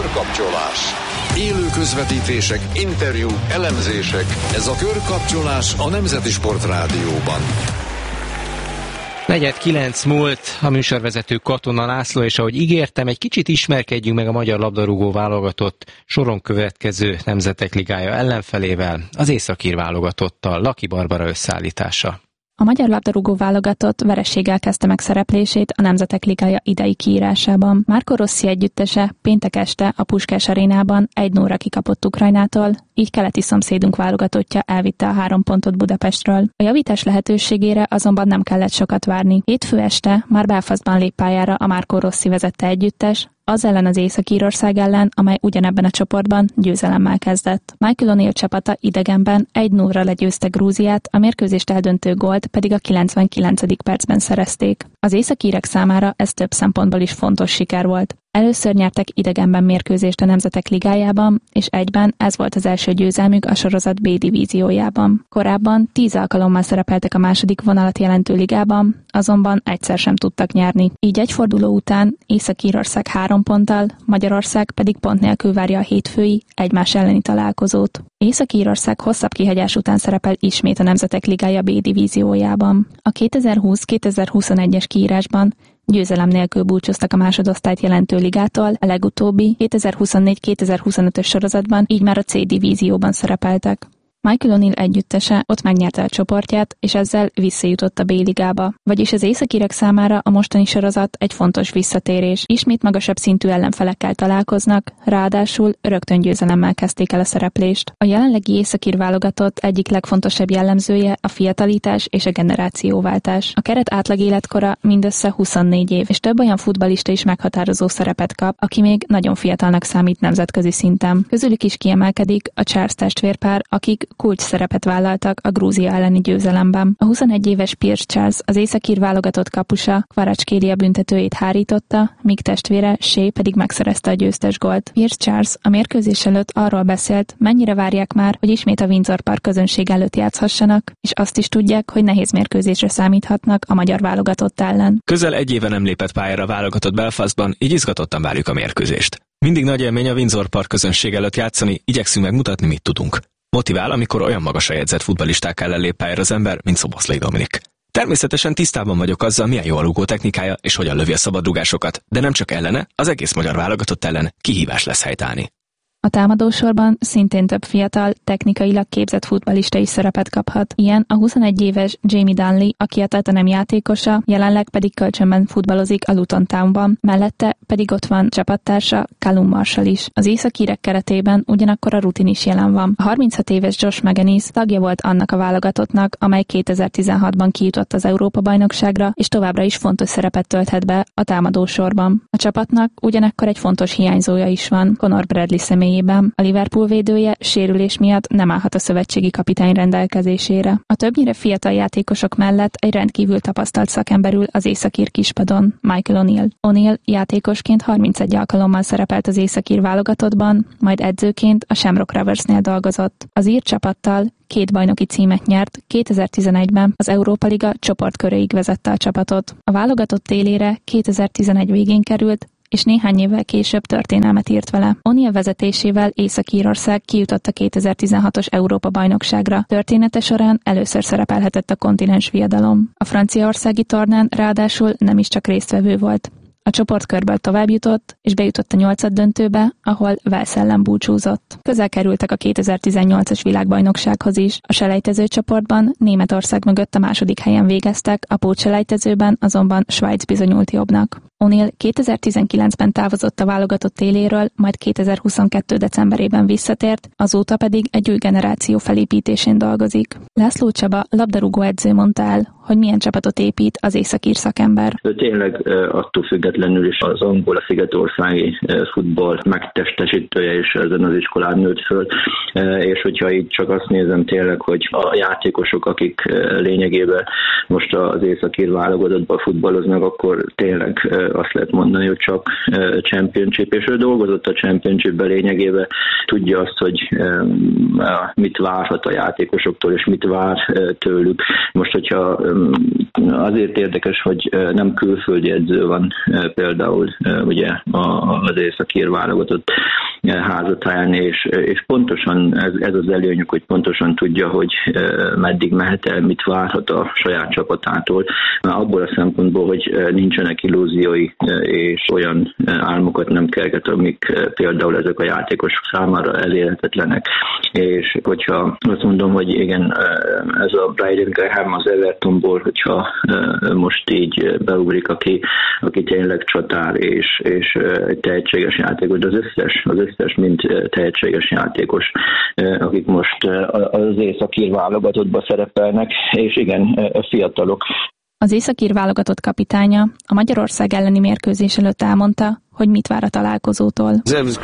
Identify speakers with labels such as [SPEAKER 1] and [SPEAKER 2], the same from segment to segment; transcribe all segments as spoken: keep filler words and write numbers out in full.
[SPEAKER 1] Körkapcsolás. Élő közvetítések, interjúk, elemzések. Ez a Körkapcsolás a Nemzeti Sport Rádióban.
[SPEAKER 2] Negyed kilenc múlt, a műsorvezető Katona László, és ahogy ígértem, egy kicsit ismerkedjünk meg a magyar labdarúgó válogatott soron következő Nemzetek Ligája ellenfelével, az északír válogatottal. Laki Barbara összeállítása.
[SPEAKER 3] A magyar labdarúgó válogatott vereséggel kezdte meg szereplését a Nemzetek Ligája idei kiírásában. Marco Rossi együttese péntek este a Puskás arénában egy nulla kikapott Ukrajnától, így keleti szomszédunk válogatottja elvitte a három pontot Budapestről. A javítás lehetőségére azonban nem kellett sokat várni. Hétfő este már Belfastban lép pályára a Marco Rossi vezette együttes, az ellen az Észak-Írország ellen, amely ugyanebben a csoportban győzelemmel kezdett. Michael O'Neill csapata idegenben egy nulla legyőzte Grúziát, a mérkőzést eldöntő gólt pedig a kilencvenkilencedik percben szerezték. Az északírek számára ez több szempontból is fontos siker volt. Először nyertek idegenben mérkőzést a Nemzetek Ligájában, és egyben ez volt az első győzelmük a sorozat B divíziójában. Korábban tíz alkalommal szerepeltek a második vonalat jelentő ligában, azonban egyszer sem tudtak nyerni. Így egy forduló után Észak-Írország három ponttal, Magyarország pedig pont nélkül várja a hétfői egymás elleni találkozót. Észak-Írország hosszabb kihagyás után szerepel ismét a Nemzetek Ligája B divíziójában. A kétezer-húsz-kétezer-huszonegyes kiírásban győzelem nélkül búcsúztak a másodosztályt jelentő ligától, a legutóbbi kétezer-huszonnégy-kétezer-huszonötös sorozatban így már a C divízióban szerepeltek. Michael O'Neill együttese ott megnyerte a csoportját, és ezzel visszajutott a B-ligába. Vagyis az északírek számára a mostani sorozat egy fontos visszatérés. Ismét magasabb szintű ellenfelekkel találkoznak, ráadásul rögtön győzelemmel kezdték el a szereplést. A jelenlegi északír válogatott egyik legfontosabb jellemzője a fiatalítás és a generációváltás. A keret átlag életkora mindössze huszonnégy év, és több olyan futballista is meghatározó szerepet kap, aki még nagyon fiatalnak számít nemzetközi szinten. Közülük is kiemelkedik a Charles testvérpár, akik kulcs szerepet vállaltak a Grúzia elleni győzelemben. A huszonegy éves Pierce Charles, az északír válogatott kapusa, Kvaratskhelia büntetőjét hárította, míg testvére Shea pedig megszerezte a győztes gólt. Pierce Charles a mérkőzés előtt arról beszélt, mennyire várják már, hogy ismét a Windsor Park közönség előtt játszhassanak, és azt is tudják, hogy nehéz mérkőzésre számíthatnak a magyar válogatott ellen.
[SPEAKER 4] Közel egy éve nem lépett pályára válogatott Belfastban, így izgatottan várjuk a mérkőzést. Mindig nagy élmény a Windsor Park közönség előtt játszani, igyekszünk megmutatni, mit tudunk. Motivál, amikor olyan magasra jegyzett futballisták ellen lép pályára az ember, mint Szoboszlai Dominik. Természetesen tisztában vagyok azzal, milyen jó a rúgó technikája és hogyan lövi a szabadrúgásokat, de nem csak ellene, az egész magyar válogatott ellen kihívás lesz helytállni.
[SPEAKER 3] A támadósorban szintén több fiatal, technikailag képzett futballista is szerepet kaphat. Ilyen a huszonegy éves Jamie Dunley, aki a Tottenham játékosa, jelenleg pedig kölcsönben futballozik a Luton Townban, mellette pedig ott van csapattársa Callum Marshall is. Az északírek keretében ugyanakkor a rutin is jelen van. A harminchat éves Josh Magennis tagja volt annak a válogatottnak, amely kétezer-tizenhatban kijutott az Európa-bajnokságra, és továbbra is fontos szerepet tölthet be a támadósorban. A csapatnak ugyanakkor egy fontos hiányzója is van, Conor Bradley személy. A Liverpool védője sérülés miatt nem állhat a szövetségi kapitány rendelkezésére. A többnyire fiatal játékosok mellett egy rendkívül tapasztalt szakember ül az északír kispadon, Michael O'Neill. O'Neill játékosként harmincegy alkalommal szerepelt az északír válogatottban, majd edzőként a Shamrock Roversnél dolgozott. Az ír csapattal két bajnoki címet nyert, kétezer-tizenegyben az Európa Liga csoportköréig vezette a csapatot. A válogatott élére kétezer-tizenegy végén került, és néhány évvel később történelmet írt vele. O'Neill vezetésével Észak-Írország kijutott a kétezer-tizenhatos Európa-bajnokságra. Története során először szerepelhetett a kontinens viadalom. A franciaországi tornán ráadásul nem is csak résztvevő volt. A csoportkörből tovább jutott, és bejutott a nyolcaddöntőbe, ahol Wales ellen búcsúzott. Közel kerültek a kétezer-tizennyolcas világbajnoksághoz is. A selejtező csoportban Németország mögött a második helyen végeztek, a pótselejtezőben azonban Svájc bizonyult jobbnak. O'Neill kétezer-tizenkilencben távozott a válogatott éléről, majd kétezer-huszonkettő decemberében visszatért, azóta pedig egy új generáció felépítésén dolgozik. László Csaba labdarúgó edző mondta el, hogy milyen csapatot épít az északír szakember.
[SPEAKER 5] Tényleg attól függetlenül is az angol, a szigetországi futball megtestesítője is ezen az iskolán nőtt föl, és hogyha így csak azt nézem tényleg, hogy a játékosok, akik lényegében most az északír válogatottban futballoznak, akkor tényleg azt lehet mondani, hogy csak championship, és ő dolgozott a championshipben lényegében, tudja azt, hogy mit várhat a játékosoktól, és mit vár tőlük. Most, hogyha azért érdekes, hogy nem külföldi edző van például ugye az északír válogatott házatáján, és, és pontosan ez, ez az előnyük, hogy pontosan tudja, hogy meddig mehet el, mit várhat a saját csapatától, abból a szempontból, hogy nincsenek illúziói, és olyan álmokat nem kerget, amik például ezek a játékosok számára elérhetetlenek. És hogyha azt mondom, hogy igen, ez a Bryan Graham az Evertonból, hogyha most így beugrik, aki, aki tényleg csatár, és, és egy tehetséges játékos, de az összes, az összes mind tehetséges játékos, akik most az északír válogatottban szerepelnek, és igen, fiatalok.
[SPEAKER 3] Az északír válogatott kapitánya a Magyarország elleni mérkőzés előtt elmondta, hogy mit vár a találkozótól.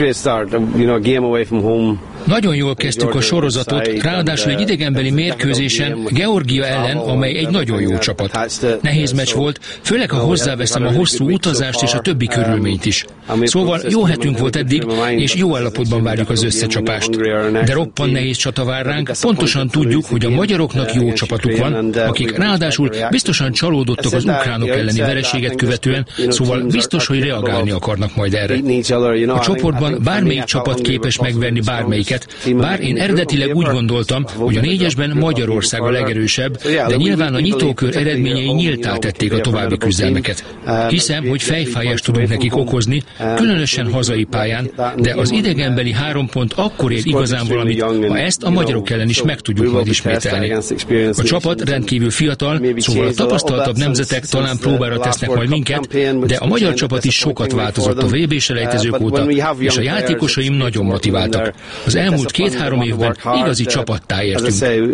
[SPEAKER 6] Nagyon jól kezdtük a sorozatot, ráadásul egy idegenbeli mérkőzésen, Georgia ellen, amely egy nagyon jó csapat. Nehéz meccs volt, főleg ha hozzáveszem a hosszú utazást és a többi körülményt is. Szóval jó hetünk volt eddig, és jó állapotban várjuk az összecsapást. De roppan nehéz csata vár ránk, pontosan tudjuk, hogy a magyaroknak jó csapatuk van, akik ráadásul biztosan csalódottak az ukránok elleni vereséget követően, szóval biztos, hogy reagálni akar majd erre. A csoportban bármelyik csapat képes megverni bármelyiket, bár én eredetileg úgy gondoltam, hogy a négyesben Magyarország a legerősebb, de nyilván a nyitókör eredményei nyíltá tették a további küzdelmeket. Hiszem, hogy fejfájást tudunk nekik okozni, különösen hazai pályán, de az idegenbeli három pont akkor ér igazán valamit, ha ezt a magyarok ellen is meg tudjuk majd ismételni. A csapat rendkívül fiatal, szóval a tapasztaltabb nemzetek talán próbára tesznek majd minket, de a magyar csapat is sokat változott a vé bé-selejtezők óta, és a játékosaim nagyon motiváltak. Az elmúlt két-három évben igazi csapattá értünk.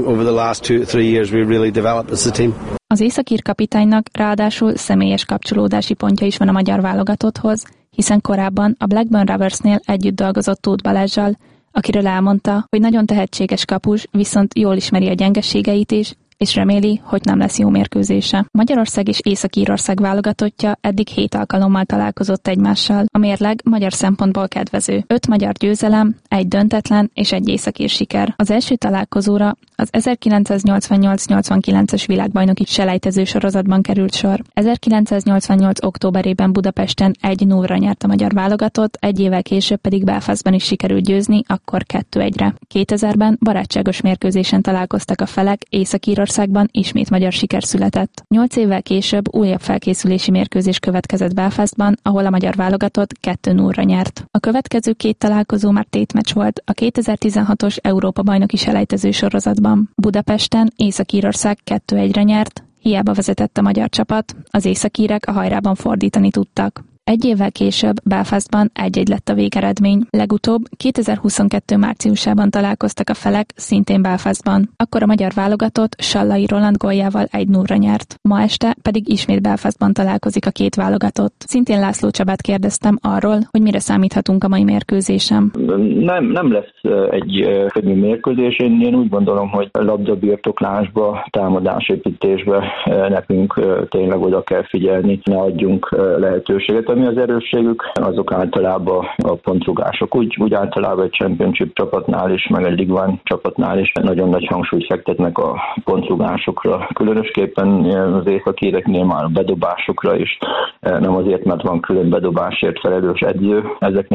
[SPEAKER 3] Az északír kapitánynak ráadásul személyes kapcsolódási pontja is van a magyar válogatotthoz, hiszen korábban a Blackburn Roversnél együtt dolgozott Tóth Balázssal, akiről elmondta, hogy nagyon tehetséges kapus, viszont jól ismeri a gyengeségeit is, és reméli, hogy nem lesz jó mérkőzése. Magyarország és Észak-Írország válogatottja eddig hét alkalommal találkozott egymással. A mérleg magyar szempontból kedvező. Öt magyar győzelem, egy döntetlen és egy északír siker. Az első találkozóra az ezerkilencszáznyolcvannyolc nyolcvankilences világbajnoki selejtező sorozatban került sor. ezerkilencszáznyolcvannyolc októberében Budapesten egy nullra nyert a magyar válogatott, egy évvel később pedig Belfastban is sikerült győzni, akkor kettő egyre. kétezerben barátságos mérkőzésen találkoztak a felek, Észak-Írországban ismét magyar siker született. Nyolc évvel később újabb felkészülési mérkőzés következett Belfastban, ahol a magyar válogatott kettő nullra nyert. A következő két találkozó már tétmeccs volt a kétezer-tizenhatos Európa-bajnoki selejtező sorozatban. Budapesten Észak-Írország kettő egyre nyert, hiába vezetett a magyar csapat, az északírek a hajrában fordítani tudtak. Egy évvel később Belfastban egy-egy lett a végeredmény. Legutóbb kétezer-huszonkettő márciusában találkoztak a felek, szintén Belfastban. Akkor a magyar válogatott Sallai Roland góljával egy nullra nyert. Ma este pedig ismét Belfastban találkozik a két válogatott. Szintén László Csabát kérdeztem arról, hogy mire számíthatunk a mai mérkőzésem.
[SPEAKER 5] Nem, nem lesz egy könnyű mérkőzés. Én, én úgy gondolom, hogy labdabirtoklásba, támadásépítésbe nekünk tényleg oda kell figyelni, ne adjunk lehetőséget. Mi az erősségük, azok általában a pontrugások. Úgy, úgy általában egy championship csapatnál is, meg egy League One csapatnál is nagyon nagy hangsúlyt fektetnek a pontrugásokra. Különösképpen az északíreknél már a bedobásokra is, nem azért, mert van külön bedobásért felelős edző. Ezeknél